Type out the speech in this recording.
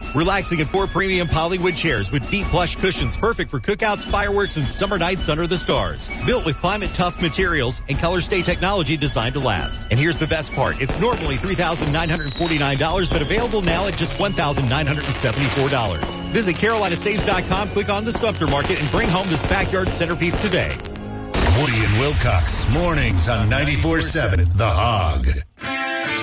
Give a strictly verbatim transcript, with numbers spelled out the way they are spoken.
Relaxing in four premium polywood chairs with deep plush cushions perfect for cookouts, fireworks, and summer nights under the stars. Built with climate-tough materials and color-stay technology designed to last. And here's the best part. It's normally three thousand nine hundred forty-nine dollars, but available now at just one thousand nine hundred seventy-four dollars. Visit Carolina Saves dot com, click on the Sumter Market, and bring home this backyard centerpiece today. Woody and Wilcox, mornings on ninety-four seven The Hog.